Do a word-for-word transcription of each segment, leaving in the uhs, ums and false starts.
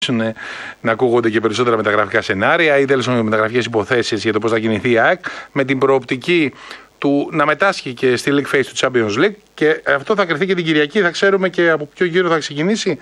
να ακούγονται και περισσότερα μεταγραφικά σενάρια ή τέλος πάντων μεταγραφικές υποθέσεις για το πώς θα κινηθεί η ΑΕΚ, με την προοπτική του να μετάσχει και στη League Phase του Champions League, και αυτό θα κρυθεί και την Κυριακή. Θα ξέρουμε και από ποιο γύρο θα ξεκινήσει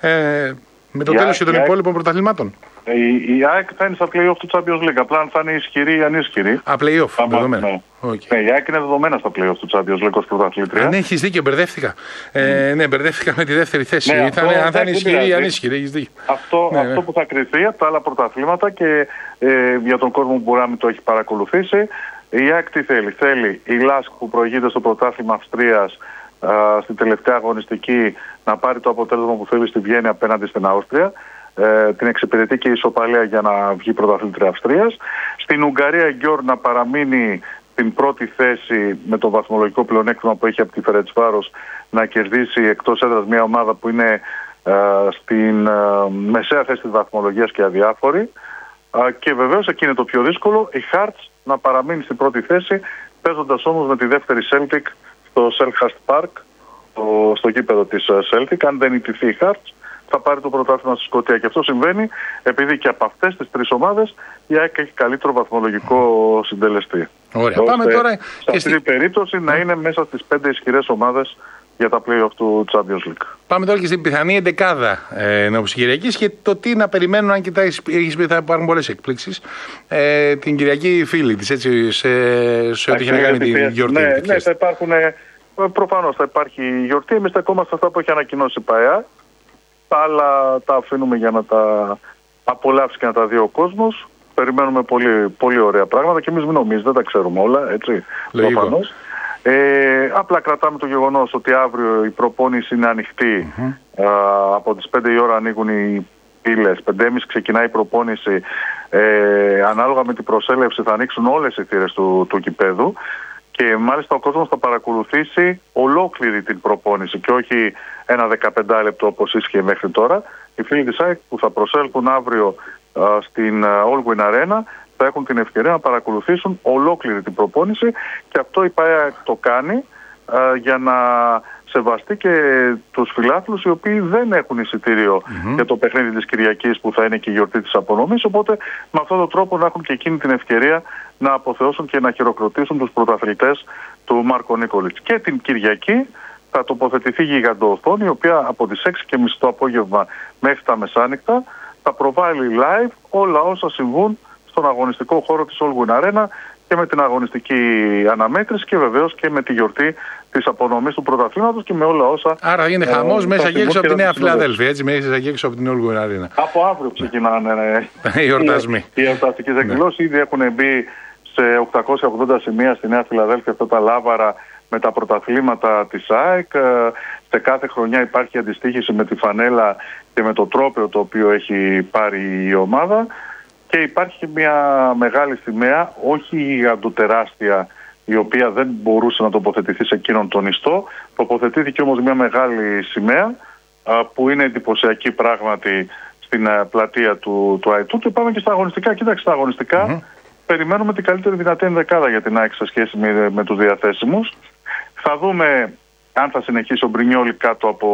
ε, με το τέλος και των υπόλοιπων πρωταθλημάτων. Η, η ΑΕΚ θα είναι στα play-off του Champions League. Απλά αν θα είναι ισχυρή ή ανίσχυρη. Α, play-off, δεδομένα. Ναι. Okay. Ναι, η ΑΕΚ είναι δεδομένα στα play-off του Champions League ως πρωταθλήτρια. Ναι, έχεις δίκιο, μπερδεύτηκα. Ε, mm. Ναι, μπερδεύτηκα με τη δεύτερη θέση. Ναι, θα αυτό, είναι, αν θα είναι ισχυρή ή ανίσχυρη, έχεις δίκιο. Αυτό, ναι, αυτό ναι. που θα κριθεί από τα άλλα πρωταθλήματα, και ε, για τον κόσμο που μπορεί να μην το έχει παρακολουθήσει, η ΑΕΚ τι θέλει. Θέλει η Λάσκ που προηγείται στο πρωτάθλημα Αυστρίας στην τελευταία αγωνιστική να πάρει το αποτέλεσμα που θέλει στη Βιέννη απέναντι στην Αύστρια. Ε, την εξυπηρετεί και η ισοπαλία για να βγει πρωταθλήτρια Αυστρίας. Στην Ουγγαρία η Γκιόρ να παραμείνει στην πρώτη θέση με το βαθμολογικό πλεονέκτημα που έχει από τη Φερεντσβάρος, να κερδίσει εκτός έδρας μια ομάδα που είναι ε, στην ε, μεσαία θέση της βαθμολογίας και αδιάφορη. Ε, και βεβαίως εκεί είναι το πιο δύσκολο, η Hearts να παραμείνει στην πρώτη θέση, παίζοντας όμως με τη δεύτερη Celtic στο Selhurst Park, στο, στο γήπεδο της Celtic. Αν δεν ιτηθεί η Hearts, θα πάρει το πρωτάθλημα στη Σκωτία. Και αυτό συμβαίνει επειδή και από αυτές τις τρεις ομάδες η ΑΕΚ έχει καλύτερο βαθμολογικό συντελεστή. Ωραία. Ώστε, πάμε τώρα. Σε αυτή την περίπτωση να είναι μέσα στις πέντε ισχυρές ομάδες για τα play-off του Champions League. Πάμε τώρα και στην πιθανή εντεκάδα ε, ενώπιση Κυριακής και το τι να περιμένουν, αν κοιτάξεις, έχεις πει θα υπάρχουν πολλές εκπλήξεις. Ε, την Κυριακή φίλη της, έτσι, σε, σε ό,τι έχει να κάνει την γιορτή. Ναι, ναι, θα υπάρχουν, προφανώς θα υπάρχει η γιορτή. Εμείς στεκόμαστε αυτά που έχει ανακοινώσει η ΠΑΕΑ. Τα άλλα τα αφήνουμε για να τα απολαύσει και να τα δει ο κόσμος. Περιμένουμε πολύ, πολύ ωραία πράγματα και εμείς μην νομίζετε, δεν τα ξέρουμε όλα, έτσι, προφανώς. Ε, απλά κρατάμε το γεγονός ότι αύριο η προπόνηση είναι ανοιχτή. Mm-hmm. Α, από τις πέντε η ώρα ανοίγουν οι πύλες, πέντε και μισή ξεκινάει η προπόνηση. Ε, ανάλογα με την προσέλευση θα ανοίξουν όλες οι θύρες του, του κηπέδου. Και μάλιστα ο κόσμος θα παρακολουθήσει ολόκληρη την προπόνηση και όχι ένα δεκαπέντε λεπτό όπως ίσχυε μέχρι τώρα. Οι φίλοι της ΑΕΚ που θα προσέλθουν αύριο α, στην Allwyn Arena θα έχουν την ευκαιρία να παρακολουθήσουν ολόκληρη την προπόνηση, και αυτό η ΠΑΕΑ το κάνει α, για να σεβαστεί και τους φιλάθλους οι οποίοι δεν έχουν εισιτήριο mm-hmm. για το παιχνίδι της Κυριακής που θα είναι και η γιορτή της απονομής, οπότε με αυτόν τον τρόπο να έχουν και εκείνη την ευκαιρία να αποθεώσουν και να χειροκροτήσουν τους πρωταθλητές του Μάρκο Νίκολιτς. Και την Κυριακή θα τοποθετηθεί γιγαντοοθόνη, η οποία από τις έξι και μισή το απόγευμα μέχρι τα μεσάνυχτα θα προβάλλει live όλα όσα συμβούν στον αγωνιστικό χώρο της Allwyn Arena και με την αγωνιστική αναμέτρηση και βεβαίως και με τη γιορτή της απονομής του πρωταθλήματος και με όλα όσα... Άρα είναι ε, χαμός μέσα και έξω από τη Νέα Φιλαδέλφια, έτσι, μέσα και έξω από την Allwyn Arena. Από αύριο ξεκινάνε ναι, οι εορτασμοί. Οι εορταστικές εκδηλώσεις. Ήδη έχουν μπει σε οκτακόσια ογδόντα σημεία στη Νέα Φιλαδέλφια αυτά τα λάβαρα με τα πρωταθλήματα της ΑΕΚ. Σε κάθε χρονιά υπάρχει αντιστοίχηση με τη φανέλα και με το τρόπαιο το οποίο έχει πάρει η ομάδα. Και υπάρχει μια μεγάλη σημαία, όχι γιγαντοτεράστια, η οποία δεν μπορούσε να τοποθετηθεί σε εκείνον τον ιστό. Τοποθετήθηκε όμως μια μεγάλη σημαία που είναι εντυπωσιακή πράγματι στην πλατεία του, του ΑΕΤΟΥ. Και πάμε και στα αγωνιστικά. Κοίταξε, στα αγωνιστικά mm-hmm. περιμένουμε την καλύτερη δυνατή ενδεκάδα για την ΑΕΚ σε σχέση με, με τους διαθέσιμους. Θα δούμε αν θα συνεχίσει ο Μπρινιόλι κάτω από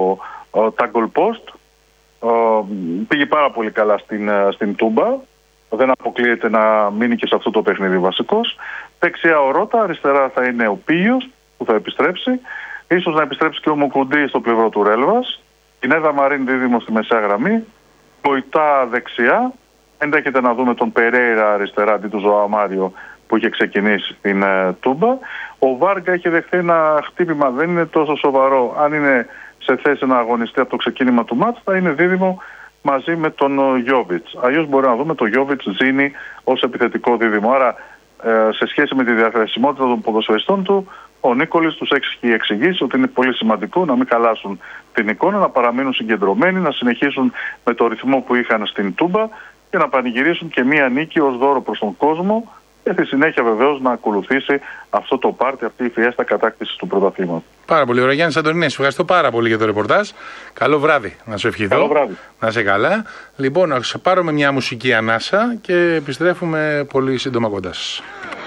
ο, τα goal post. Uh, πήγε πάρα πολύ καλά στην, uh, στην Τούμπα. Δεν αποκλείεται να μείνει και σε αυτό το παιχνίδι βασικός. Δεξιά ο Ρώτα, αριστερά θα είναι ο Πίγιος που θα επιστρέψει. Ίσως να επιστρέψει και ο Μουκουντή στο πλευρό του Ρέλβας. Η Νέδα Μαρίν δίδυμο στη μεσαία γραμμή. Μποϊτά δεξιά. Ενδέχεται να δούμε τον Περέιρα αριστερά αντί του Ζωαμάριο που είχε ξεκινήσει στην uh, Τούμπα. Ο Βάργα έχει δεχθεί ένα χτύπημα, δεν είναι τόσο σοβαρό. Αν είναι σε θέση να αγωνιστεί από το ξεκίνημα του μάτς, θα είναι δίδυμο μαζί με τον Γιόβιτς. Αλλιώς μπορεί να δούμε τον Γιόβιτς Ζήνη ως επιθετικό δίδυμο. Άρα, ε, σε σχέση με τη διαθεσιμότητα των ποδοσφαιριστών του, ο Νίκολης τους έχει εξηγήσει ότι είναι πολύ σημαντικό να μην χαλάσουν την εικόνα, να παραμείνουν συγκεντρωμένοι, να συνεχίσουν με το ρυθμό που είχαν στην Τούμπα και να πανηγυρίσουν και μία νίκη ως δώρο προς τον κόσμο. Και στη συνέχεια βεβαίως να ακολουθήσει αυτό το πάρτι, αυτή η φιέστα κατάκτησης του πρωταθλήματος. Πάρα πολύ ωραία. Γιάννης Αντωνινές, ευχαριστώ πάρα πολύ για το ρεπορτάζ. Καλό βράδυ να σου ευχηθώ. Καλό βράδυ. Να είσαι καλά. Λοιπόν, να πάρουμε μια μουσική ανάσα και επιστρέφουμε πολύ σύντομα κοντά σας.